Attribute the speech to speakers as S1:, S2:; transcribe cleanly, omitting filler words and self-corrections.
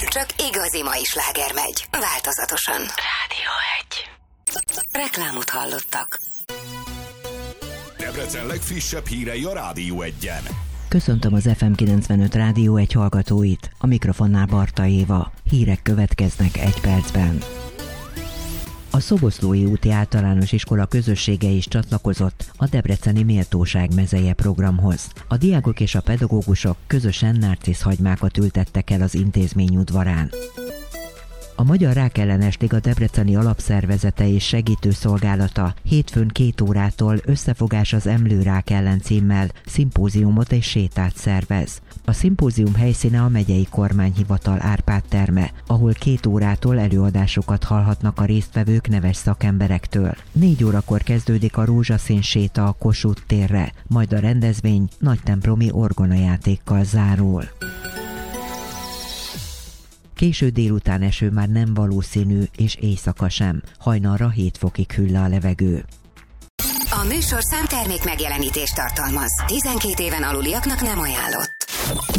S1: csak igazi mai sláger megy. Változatosan. Rádió 1. Reklámot hallottak.
S2: Debrecen legfrissebb hírei a Rádió 1-en.
S3: Köszöntöm az FM 95 Rádió 1 hallgatóit, a mikrofonnál Barta Éva. Hírek következnek egy percben. A Szoboszlói úti általános iskola közössége is csatlakozott a Debreceni Méltóság mezeje programhoz. A diákok és a pedagógusok közösen nárciszhagymákat ültettek el az intézmény udvarán. A Magyar Rákellenes Liga debreceni alapszervezete és segítőszolgálata hétfőn 2 órától Összefogás az emlőrák ellen címmel szimpóziumot és sétát szervez. A szimpózium helyszíne a megyei kormányhivatal Árpád terme, ahol 2 órától előadásokat hallhatnak a résztvevők neves szakemberektől. 4 órakor kezdődik a rózsaszín séta a Kossuth térre, majd a rendezvény nagytemplomi orgonajátékkal zárul. Késő délután eső már nem valószínű, és éjszaka sem. Hajnalra 7 fokig hűl le a levegő.
S1: A műsor számtermék megjelenítést tartalmaz. 12 éven aluliaknak nem ajánlott.